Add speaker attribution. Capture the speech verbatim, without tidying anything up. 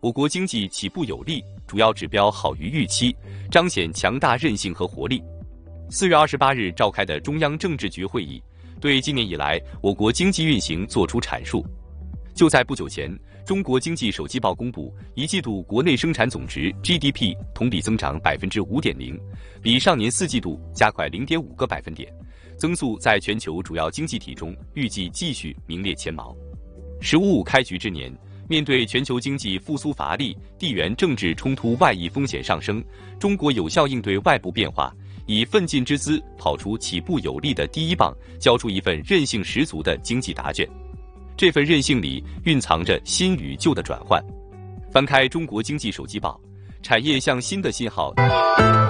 Speaker 1: 我国经济起步有力，主要指标好于预期，彰显强大韧性和活力。四月二十八日召开的中央政治局会议，对今年以来我国经济运行作出阐述。就在不久前，中国经济手机报公布，一季度国内生产总值 G D P 同比增长 百分之五点零， 比上年四季度加快 零点五个百分点，增速在全球主要经济体中预计继续名列前茅。十五五开局之年，面对全球经济复苏乏力、地缘政治冲突外溢风险上升，中国有效应对外部变化，以奋进之姿跑出起步有力的第一棒，交出一份韧性十足的经济答卷。这份韧性里蕴藏着新与旧的转换。翻开中国经济手机报，产业向新的信号。